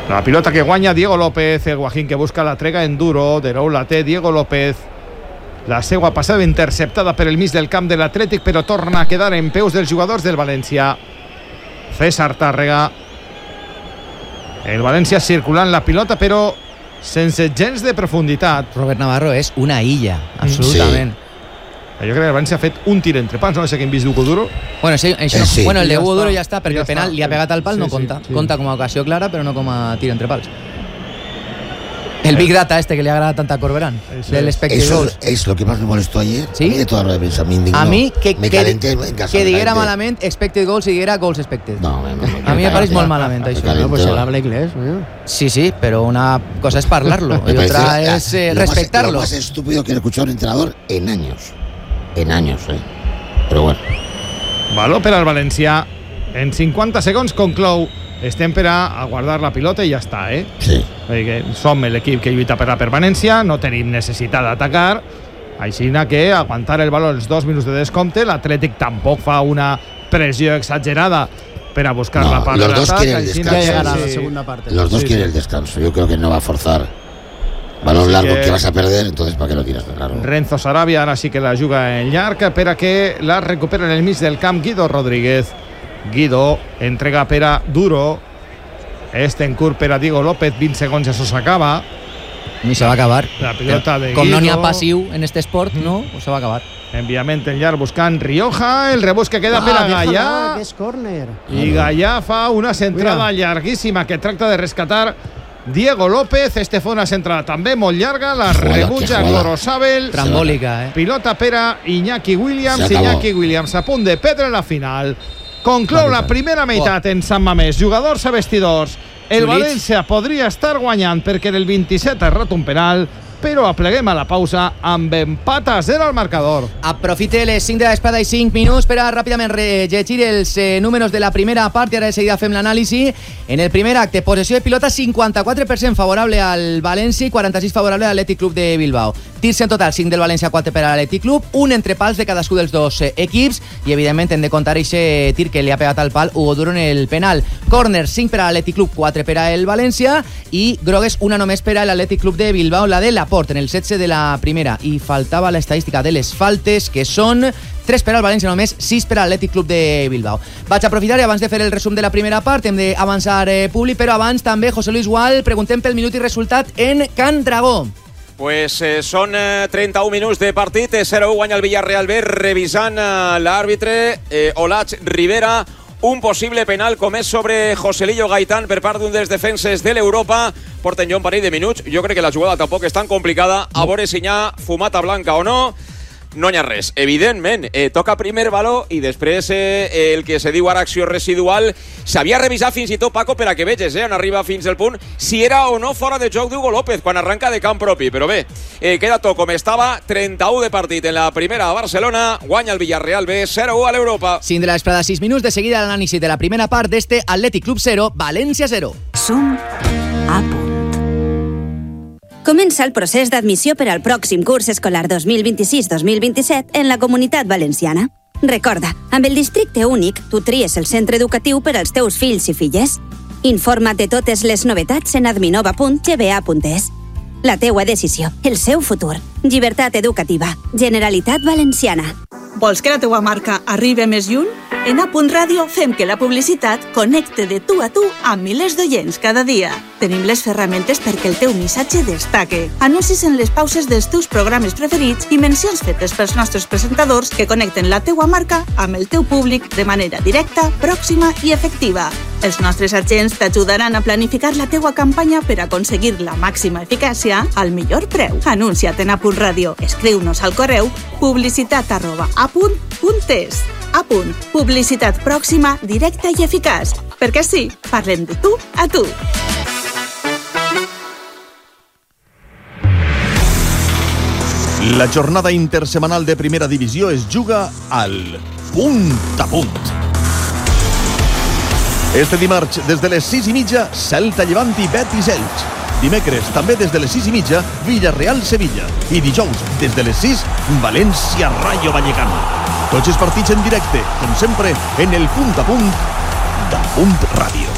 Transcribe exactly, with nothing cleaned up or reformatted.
La pilota que guanya Diego López, el Guajín que busca la trega en duro, de nou la té Diego López. La seva passada interceptada per el mig del camp de l'Atlètic, però torna a quedar en peus dels jugadors del València. César Tàrrega. El València circulant la pilota, però sense gens de profunditat. Robert Navarro és una illa, absolutament. Sí. Jo crec que el València ha fet un tir entre pals, no sé què hem vist d'Hugo Duro. Bueno, sí, això, Eh, sí. bueno, el de Ja Hugo està. Duro ja està, perquè Ja el penal està. li ha pegat al pal, Sí, no sí, compta. sí. Compta com a ocasió clara, però no com a tir entre pals. El Big Data este que le agrada tanto a Corberán, Eso del es. expected Eso goals. es lo que más me molestó ayer. ¿Sí? A mí de toda la prensa me indignó. A mí que, me que, calenté en casa. que me diguera calenté. malament expected goals i diguera goals expected. No, me, me, me, A mi me pareix molt malament Me això. calenté. No, pues él habla inglés. ¿eh? Sí, sí, pero una cosa es parlarlo Me y parece otra la- es eh, lo más- respetarlo. Lo más estúpido que he escuchado a un entrenador en años. En años, eh. Pero bueno. Valor per al València. En cinquanta segons conclou. Estem per a guardar la pilota i ja està, eh? Sí. Perquè som l'equip que lluita per la permanència, no tenim necessitat d'atacar, així que aguantar el valor els dos minuts de descompte. L'Atlètic tampoc fa una pressió exagerada per a buscar No, la part los de dos l'atac. quieren el així descanso. Ya que- llegará sí. la segunda parte. Los dos Sí, quieren sí. el descanso. Yo creo que no va a forzar. Balón Así largo que- que vas a perder, entonces ¿para qué lo tiras tan largo? Renzo Sarabia ara sí que la juga en llarg per a que la recupera en el mig del camp Guido Rodríguez. Guido entrega per a Duro. Estencur per a Diego López. vint segons ja s'acaba. Ni se va a acabar. La pilota de Com no n'hi ha Guido. passiu en este esport, no? Pues se va a acabar. Enviament en llarg buscant Rioja. El rebús que queda per a déjala, Gallà. que es córner. I Gallà fa una centrada llarguíssima que tracta de rescatar Diego López. Este fa una centrada també molt llarga. La Jugada, rebutja que jugada. Gorosabel. Trambólica, eh? Pilota per a Iñaki Williams. Se acabó. Iñaki Williams a punt de perdre la final. Conclou la Veritat. primera meitat en Sant Mamés. Jugadors a vestidors. El Xulits. València podria estar guanyant perquè en el vint-i-set ha errat un penal, però apleguem a la pausa amb empat a zero al marcador. Aprofite les cinc de la vesprada i cinc minuts per a ràpidament llegir els eh, números de la primera part i ara de seguida fem l'anàlisi. En el primer acte, possessió de pilota cinquanta-quatre per cent favorable al València i quaranta-sis favorable a l'Atlètic Club de Bilbao. Tirs en total, cinc del València, quatre per a l'Atlètic Club, un entre pals de cadascú dels dos eh, equips i evidentment hem de contar aquest tir que li ha pegat al pal Hugo Duro en el penal. Corner, cinc per a l'Atlètic Club, quatre per a el València i grogues, una només per a l'Atlètic Club de Bilbao, la de Laporte en el setze de la primera i faltava l'estadística de les faltes que són tres per al València només, sis per a l'Atlètic Club de Bilbao. Vaig aprofitar i abans de fer el resum de la primera part hem d'avançar eh, públic, però abans també José Luis Gual, preguntem pel minut i resultat en Can Dragó. Pues eh, són eh, trenta-un minuts de partit, eh, zero u guanya el Villarreal B, revisant eh, l'àrbitre eh, Olach Rivera, un possible penal comès sobre Joselillo Gaitán per part d'un dels defenses de l'Europa. Porten ja un parell de minuts, jo crec que la jugada tampoc és tan complicada, a veure si hi ha fumata blanca o no. No hi ha res. Evidentment, eh, toca primer valor i després eh, el que se diu ara acció residual. S'havia revisat fins i tot, Paco, per a que veges, eh, on arriba fins el punt, si era o no fora de joc d'Hugo López quan arranca de camp propi. Però bé, eh, queda tot com estava, trenta-u de partit en la primera a Barcelona, guanya el Villarreal B, zero u a l'Europa. cinc de la vesprada, sis minuts, de seguida l'anàlisi de la primera part d'este Atlètic Club zero, València zero. Som a punt. Comença el procés d'admissió per al pròxim curs escolar dos mil vint-i-sis dos mil vint-i-set en la Comunitat Valenciana. Recorda, amb el districte únic, tu tries el centre educatiu per als teus fills i filles. Informa't de totes les novetats en adminova punt g b a punt e s. La teua decisió, el seu futur. Llibertat educativa. Generalitat Valenciana. Vols que la teua marca arribi més lluny? En A Punt Ràdio fem que la publicitat connecte de tu a tu amb milers d'oients cada dia. Tenim les ferramentes perquè el teu missatge destaque. Anuncis en les pauses dels teus programes preferits i mencions fetes pels nostres presentadors que connecten la teua marca amb el teu públic de manera directa, pròxima i efectiva. Els nostres agents t'ajudaran a planificar la teua campanya per aconseguir la màxima eficàcia al millor preu. Anuncia't en A Punt Ràdio. Escriu-nos al correu publicitat arroba apunt punt es. A Punt. Publicitat pròxima, directa i eficaç. Perquè sí, parlem de tu a tu. La jornada intersemanal de Primera Divisió es juga al punt a punt. Este dimarts, des de les sis i mitja, Celta Llevant i Betis Elx. Dimecres, també des de les sis i mitja, Villarreal-Sevilla. I dijous, des de les sis, València-Rayo Vallecano. Tots els partits en directe, com sempre, en el punt a punt de Punt Ràdio.